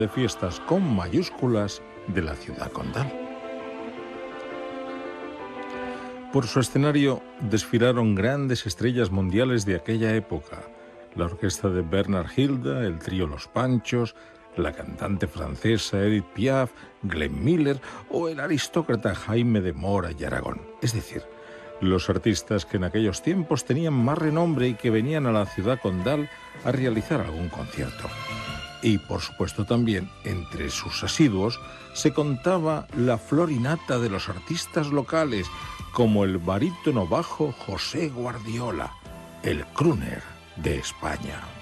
de fiestas con mayúsculas de la ciudad condal. Por su escenario desfilaron grandes estrellas mundiales de aquella época: la orquesta de Bernard Hilda, el trío Los Panchos, la cantante francesa Edith Piaf, Glenn Miller o el aristócrata Jaime de Mora y Aragón. Es decir, los artistas que en aquellos tiempos tenían más renombre y que venían a la ciudad condal a realizar algún concierto. Y, por supuesto, también, entre sus asiduos, se contaba la flor y nata de los artistas locales, como el barítono bajo José Guardiola, el crooner de España.